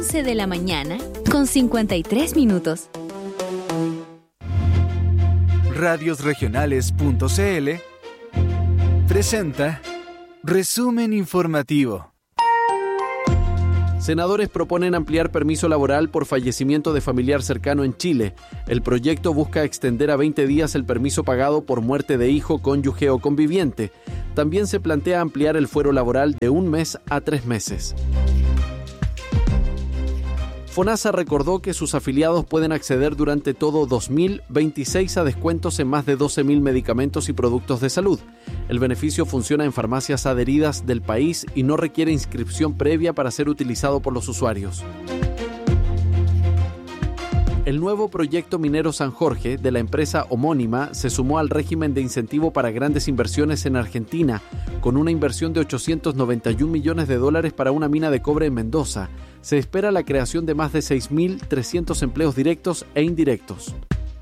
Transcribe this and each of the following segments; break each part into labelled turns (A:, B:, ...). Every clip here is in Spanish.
A: 11 de la mañana con 53 minutos.
B: Radiosregionales.cl presenta Resumen Informativo.
C: Senadores proponen ampliar permiso laboral por fallecimiento de familiar cercano en Chile. El proyecto busca extender a 20 días el permiso pagado por muerte de hijo, cónyuge o conviviente. También se plantea ampliar el fuero laboral de 1 mes a 3 meses. FONASA recordó que sus afiliados pueden acceder durante todo 2026 a descuentos en más de 12.000 medicamentos y productos de salud. El beneficio funciona en farmacias adheridas del país y no requiere inscripción previa para ser utilizado por los usuarios. El nuevo proyecto minero San Jorge de la empresa homónima se sumó al régimen de incentivo para grandes inversiones en Argentina, con una inversión de $891 millones para una mina de cobre en Mendoza. Se espera la creación de más de 6.300 empleos directos e indirectos.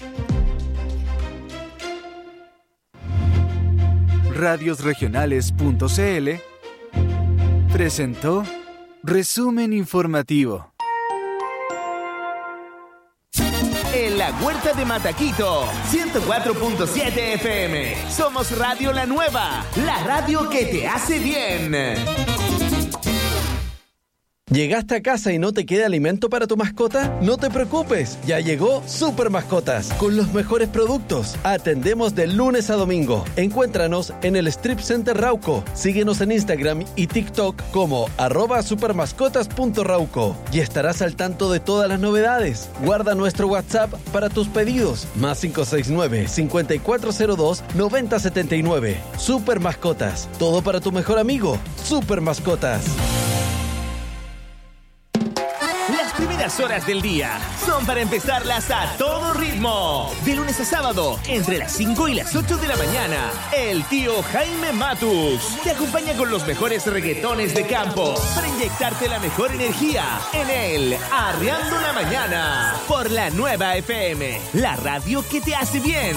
B: Radiosregionales.cl presentó Resumen Informativo.
D: En la Huerta de Mataquito, 104.7 FM. Somos Radio La Nueva, la radio que te hace bien.
E: ¿Llegaste a casa y no te queda alimento para tu mascota? No te preocupes, ya llegó Super Mascotas, con los mejores productos. Atendemos de lunes a domingo. Encuéntranos en el Strip Center Rauco. Síguenos en Instagram y TikTok como @supermascotas.rauco y estarás al tanto de todas las novedades. Guarda nuestro WhatsApp para tus pedidos, +569-5402-9079. Super Mascotas, todo para tu mejor amigo. Super Mascotas.
D: Las primeras horas del día son para empezarlas a todo ritmo. De lunes a sábado, entre las 5 y las 8 de la mañana, el tío Jaime Matus te acompaña con los mejores reggaetones de campo para inyectarte la mejor energía en el Arreando la Mañana por La Nueva FM, la radio que te hace bien.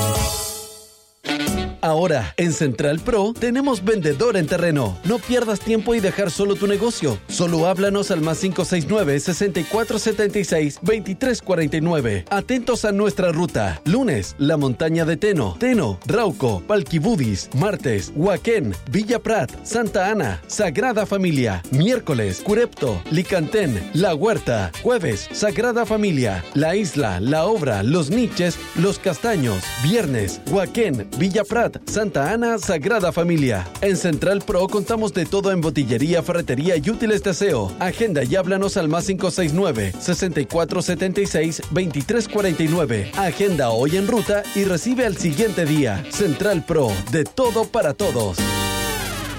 E: Ahora, en Central Pro, tenemos vendedor en terreno. No pierdas tiempo y dejar solo tu negocio. Solo háblanos al +569-6476-2349. Atentos a nuestra ruta. Lunes, la montaña de Teno, Rauco, Palquibudis. Martes, Huaquén, Villa Prat, Santa Ana, Sagrada Familia. Miércoles, Curepto, Licantén, La Huerta. Jueves, Sagrada Familia, La Isla, La Obra, Los Niches, Los Castaños. Viernes, Huaquén, Villa Prat, Santa Ana, Sagrada Familia. En Central Pro contamos de todo en botillería, ferretería y útiles de aseo. Agenda y háblanos al +569-6476-2349. Agenda hoy en ruta y recibe al siguiente día. Central Pro, de todo para todos.